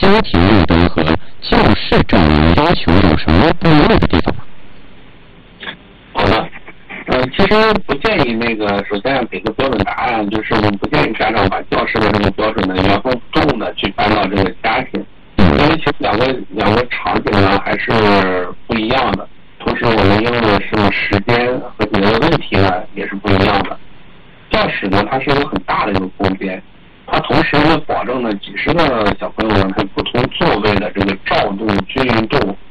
家庭运动和教室证明要求有什么不一样的地方吗？ 好的，其实不建议首先要给个标准答案，就是我们不建议家长把教师的这个标准呢原封不动的去搬到这个家庭，因为其实两个场景呢还是不一样的，同时我们用的是时间和解决的问题呢也是不一样的。教室呢它是一个很大的一个空间，它同时呢保证了几十个小朋友呢他不同座位的这个照度、均匀度